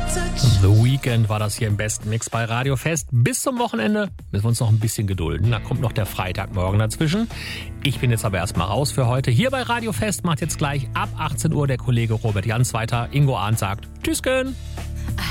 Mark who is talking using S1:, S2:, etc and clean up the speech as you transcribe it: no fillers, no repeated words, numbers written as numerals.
S1: The Weeknd war das hier im besten Mix bei Radio Fest. Bis zum Wochenende müssen wir uns noch ein bisschen gedulden. Da kommt noch der Freitagmorgen dazwischen. Ich bin jetzt aber erstmal raus für heute. Hier bei Radio Fest macht jetzt gleich ab 18 Uhr der Kollege Robert Jans weiter. Ingo Arndt sagt Tschüssken.